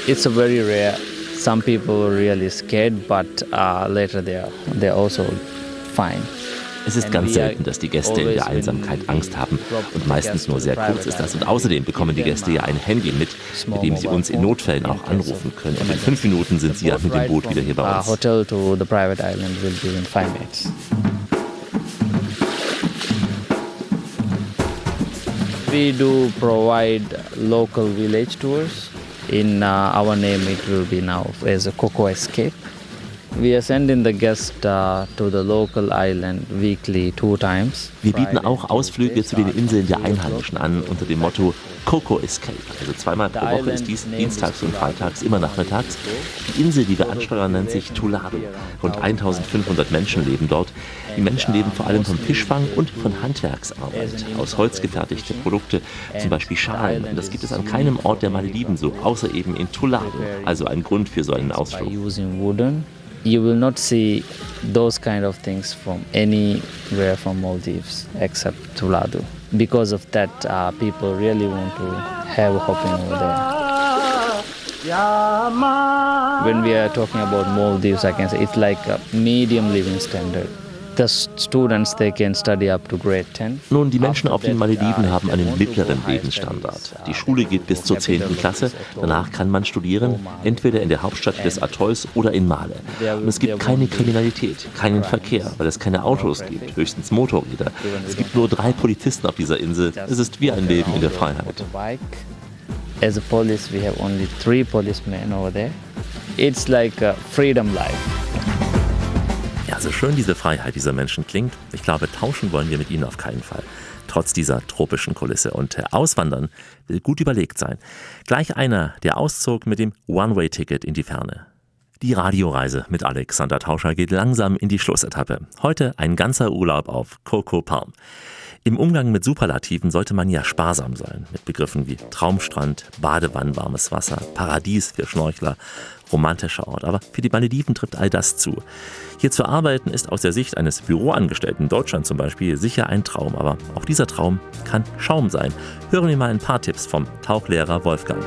It's a very rare. Some people are really scared, but later they're also fine. Es ist ganz selten, dass die Gäste in der Einsamkeit Angst haben und meistens nur sehr kurz ist das. Und außerdem bekommen die Gäste ja ein Handy mit dem sie uns in Notfällen auch anrufen können. Und in 5 Minuten sind sie ja mit dem Boot wieder hier bei uns. Hotel to the private island will be in 5 minutes. We do provide local village tours. In our name it will be now as a Coco Escape. We are sending the guests to the local island weekly 2 times. Wir bieten auch Ausflüge zu den Inseln der Einheimischen an unter dem Motto Coco Escape. Also 2-mal pro Woche ist dies dienstags und freitags, immer nachmittags. Die Insel, die wir ansteuern, nennt sich Tuladu. Rund 1500 Menschen leben dort. Die Menschen leben vor allem vom Fischfang und von Handwerksarbeit. Aus Holz gefertigte Produkte, zum Beispiel Schalen. Und das gibt es an keinem Ort der Malediven so, außer eben in Tuladu. Also ein Grund für so einen Ausflug. You will not see those kind of things from anywhere from Maldives except Tuladu. Because of that, people really want to have hopping over there. When we are talking about Maldives, I can say it's like a medium living standard. The students, they can study up to grade 10. Nun, die Menschen auf den Malediven haben einen mittleren Lebensstandard. Die Schule geht bis zur 10. Klasse. Danach kann man studieren, entweder in der Hauptstadt des Atolls oder in Male. Und es gibt keine Kriminalität, keinen Verkehr, weil es keine Autos gibt, höchstens Motorräder. Es gibt nur 3 Polizisten auf dieser Insel. Es ist wie ein Leben in der Freiheit. As a police, we have only 3 policemen over there. It's like a freedom life. Ja, so schön diese Freiheit dieser Menschen klingt, ich glaube, tauschen wollen wir mit ihnen auf keinen Fall. Trotz dieser tropischen Kulisse. Und Auswandern will gut überlegt sein. Gleich einer, der auszog mit dem One-Way-Ticket in die Ferne. Die Radioreise mit Alexander Tauscher geht langsam in die Schlussetappe. Heute ein ganzer Urlaub auf Coco Palm. Im Umgang mit Superlativen sollte man ja sparsam sein. Mit Begriffen wie Traumstrand, Badewanne, warmes Wasser, Paradies für Schnorchler, romantischer Ort. Aber für die Malediven trifft all das zu. Hier zu arbeiten ist aus der Sicht eines Büroangestellten in Deutschland zum Beispiel sicher ein Traum. Aber auch dieser Traum kann Schaum sein. Hören wir mal ein paar Tipps vom Tauchlehrer Wolfgang.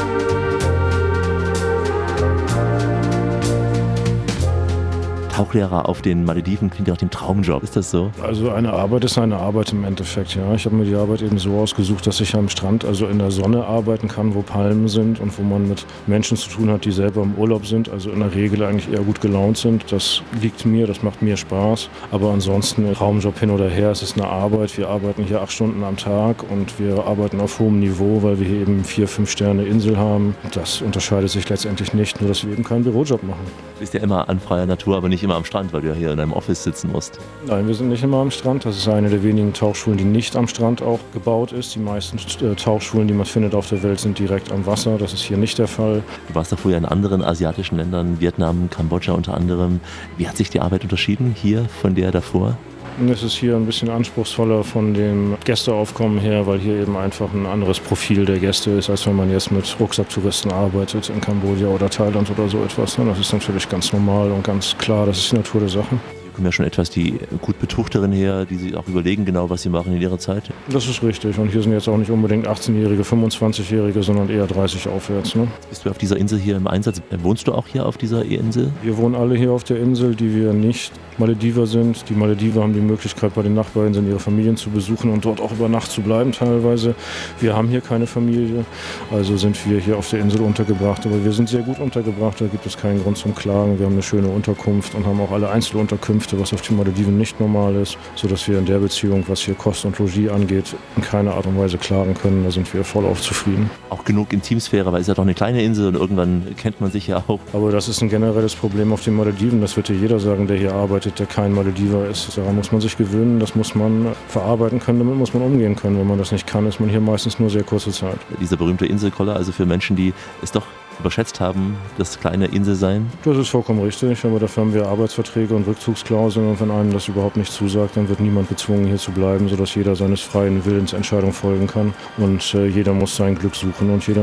Tauchlehrer auf den Malediven klingt ja auch dem Traumjob. Ist das so? Also eine Arbeit ist eine Arbeit im Endeffekt, ja. Ich habe mir die Arbeit eben so ausgesucht, dass ich am Strand, also in der Sonne arbeiten kann, wo Palmen sind und wo man mit Menschen zu tun hat, die selber im Urlaub sind, also in der Regel eigentlich eher gut gelaunt sind. Das liegt mir, das macht mir Spaß. Aber ansonsten, Traumjob hin oder her, es ist eine Arbeit. Wir arbeiten hier 8 Stunden am Tag und wir arbeiten auf hohem Niveau, weil wir hier eben 4-5 Sterne Insel haben. Das unterscheidet sich letztendlich nicht, nur dass wir eben keinen Bürojob machen. Du bist ja immer an freier Natur, aber nicht immer am Strand, weil du ja hier in einem Office sitzen musst. Nein, wir sind nicht immer am Strand. Das ist eine der wenigen Tauchschulen, die nicht am Strand auch gebaut ist. Die meisten Tauchschulen, die man findet auf der Welt, sind direkt am Wasser. Das ist hier nicht der Fall. Du warst davor ja in anderen asiatischen Ländern, Vietnam, Kambodscha unter anderem. Wie hat sich die Arbeit unterschieden hier von der davor? Es ist hier ein bisschen anspruchsvoller von dem Gästeaufkommen her, weil hier eben einfach ein anderes Profil der Gäste ist, als wenn man jetzt mit Rucksacktouristen arbeitet in Kambodscha oder Thailand oder so etwas. Das ist natürlich ganz normal und ganz klar, das ist die Natur der Sache. Hier kommen ja schon etwas die gut Betuchteren her, die sich auch überlegen genau, was sie machen in ihrer Zeit. Das ist richtig und hier sind jetzt auch nicht unbedingt 18-Jährige, 25-Jährige, sondern eher 30 aufwärts. Ne? Bist du auf dieser Insel hier im Einsatz? Wohnst du auch hier auf dieser Insel? Wir wohnen alle hier auf der Insel, die wir nicht Malediver sind. Die Malediver haben die Möglichkeit, bei den Nachbarinseln ihre Familien zu besuchen und dort auch über Nacht zu bleiben teilweise. Wir haben hier keine Familie, also sind wir hier auf der Insel untergebracht. Aber wir sind sehr gut untergebracht, da gibt es keinen Grund zum Klagen. Wir haben eine schöne Unterkunft und haben auch alle Einzelunterkünfte, was auf den Malediven nicht normal ist, sodass wir in der Beziehung, was hier Kost und Logis angeht, in keiner Art und Weise klagen können. Da sind wir vollauf zufrieden. Auch genug Intimsphäre, weil es ist ja doch eine kleine Insel und irgendwann kennt man sich ja auch. Aber das ist ein generelles Problem auf den Malediven. Das wird dir jeder sagen, der hier arbeitet, der kein Malediver ist. Daran muss man sich gewöhnen, das muss man verarbeiten können, damit muss man umgehen können. Wenn man das nicht kann, ist man hier meistens nur sehr kurze Zeit. Dieser berühmte Inselkoller, also für Menschen, die es doch überschätzt haben, das kleine Inselsein? Das ist vollkommen richtig, aber dafür haben wir Arbeitsverträge und Rückzugsklauseln und wenn einem das überhaupt nicht zusagt, dann wird niemand gezwungen, hier zu bleiben, sodass jeder seines freien Willens Entscheidung folgen kann und jeder muss sein Glück suchen und jeder